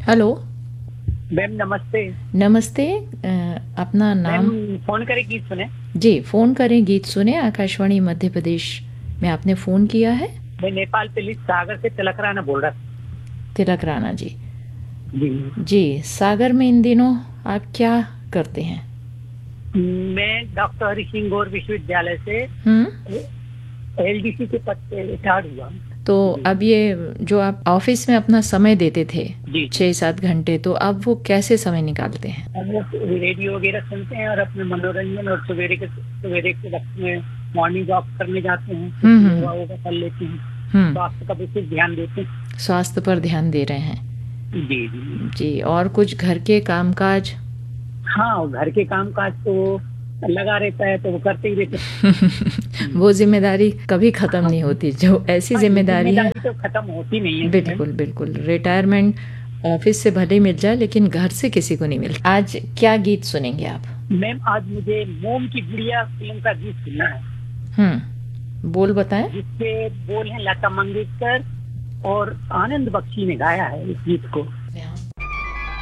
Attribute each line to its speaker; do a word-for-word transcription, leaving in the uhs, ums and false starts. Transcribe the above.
Speaker 1: Hello
Speaker 2: ma'am नमस्ते।
Speaker 1: नमस्ते। अ, अपना नाम?
Speaker 2: मैम फोन करे गीत सुने।
Speaker 1: जी, फ़ोन करें गीत सुने। आकाशवाणी मध्य प्रदेश में आपने फ़ोन किया है।
Speaker 2: मैं नेपाल पुलिस सागर से तिलक राणा बोल रहा था।
Speaker 1: तिलक राणा जी।
Speaker 2: जी
Speaker 1: जी, सागर में इन दिनों आप क्या करते हैं?
Speaker 2: मैं डॉक्टर हरि सिंह गौर विश्वविद्यालय से
Speaker 1: हम्म।
Speaker 2: एलडीसी के पद पे रिटायर्ड हुआ।
Speaker 1: तो
Speaker 2: जी
Speaker 1: अब ये जो आप ऑफिस में अपना समय देते थे
Speaker 2: जी
Speaker 1: छः सात घंटे, तो अब वो कैसे समय निकालते हैं?
Speaker 2: हम लोग रेडियो वगैरह सुनते हैं और अपने मनोरंजन और सवेरे के सवेरे के वक्त में मॉर्निंग वॉक करने जाते हैं, कुछ
Speaker 1: हम्म, हम्म।
Speaker 2: योगा वोगा कर लेते हैं,
Speaker 1: हम्म,
Speaker 2: स्वास्थ्य का विशेष ध्यान देते हैं।
Speaker 1: स्वास्थ्य पर ध्यान दे रहे हैं।
Speaker 2: जी जी
Speaker 1: जी, और कुछ घर के कामकाज?
Speaker 2: हाँ, और घर के काम काज तो लगा रहता है तो वो करते ही रहते हैं।
Speaker 1: वो जिम्मेदारी कभी खत्म
Speaker 2: हाँ
Speaker 1: नहीं होती, जो ऐसी
Speaker 2: हाँ, ये
Speaker 1: जिम्मेदारियां।
Speaker 2: जिम्मेदारी तो खत्म होती नहीं है मैम।
Speaker 1: बिल्कुल बिल्कुल, रिटायरमेंट ऑफिस से भले मिल जाए लेकिन घर से किसी को नहीं मिलता। आज क्या गीत सुनेंगे आप?
Speaker 2: मैम आज मुझे मोम की गुड़िया फिल्म का गीत सुनना है,
Speaker 1: हम्म, बोल बताएं।
Speaker 2: जिसके बोल हैं लता मंगेशकर और आनंद बख्शी ने गाया है इस गीत को।